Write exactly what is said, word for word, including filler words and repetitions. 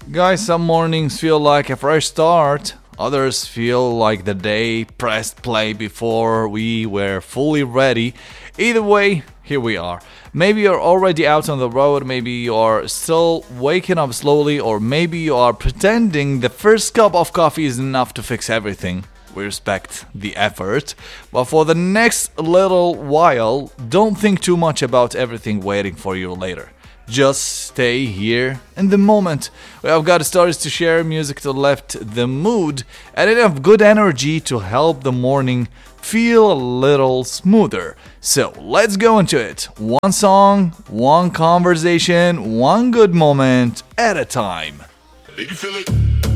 Guys, some mornings feel like a fresh start. Others feel like the day pressed play before we were fully ready. Either way, here we are. Maybe you're already out on the road, maybe you are still waking up slowly, or maybe you are pretending the first cup of coffee is enough to fix everything. We respect the effort, but for the next little while, don't think too much about everything waiting for you later. Just stay here in the moment. We have got stories to share, music to lift the mood, and enough good energy to help the morning feel a little smoother. So let's go into it. One song, one conversation, one good moment at a time. Did you feel it?